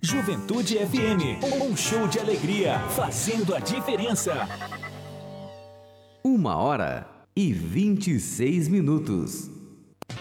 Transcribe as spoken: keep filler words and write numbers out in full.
Juventude F M, um show de alegria, fazendo a diferença. Uma hora e vinte e seis minutos.